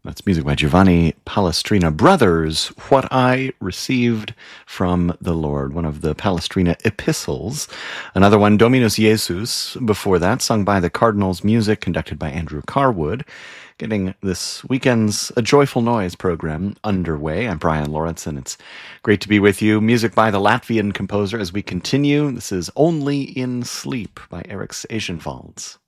That's music by Giovanni Palestrina. Brothers, What I Received from the Lord, one of the Palestrina epistles. Another one, Dominus Jesus, before that, sung by the Cardinals Music, conducted by Andrew Carwood. Getting this weekend's A Joyful Noise program underway. I'm Brian Lauritsen. It's great to be with you. Music by the Latvian composer as we continue. This is Only in Sleep by Eric Asienfalds.